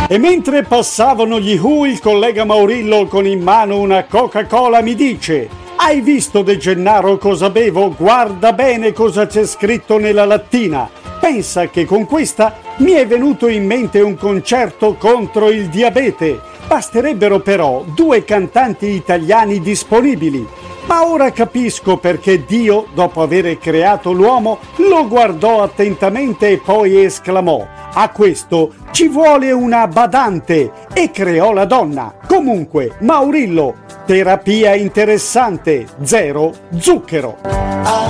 E mentre passavano gli Who, il collega Maurillo con in mano una Coca-Cola mi dice: hai visto De Gennaro cosa bevo? Guarda bene cosa c'è scritto nella lattina. Pensa che con questa mi è venuto in mente un concerto contro il diabete. Basterebbero però 2 cantanti italiani disponibili. Ma ora capisco perché Dio, dopo aver creato l'uomo, lo guardò attentamente e poi esclamò: a questo ci vuole una badante, e creò la donna. Comunque, Maurillo, terapia interessante, 0 zucchero.